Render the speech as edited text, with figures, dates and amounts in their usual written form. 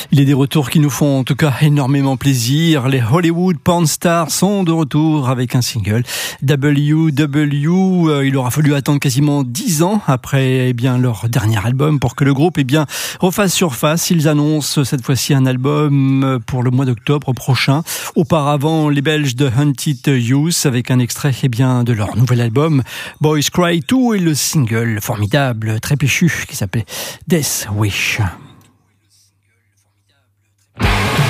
Il est des retours qui nous font en tout cas énormément plaisir. Les Hollywood Porn Stars sont de retour avec un single WW. Il aura fallu attendre quasiment 10 ans après leur dernier album pour que le groupe refasse surface. Ils annoncent cette fois-ci un album pour le mois d'octobre prochain. Auparavant, les Belges de Hunted Youth avec un extrait de leur nouvel album Boys Cry 2 et le single formidable, très péchu, qui s'appelait Death Wish.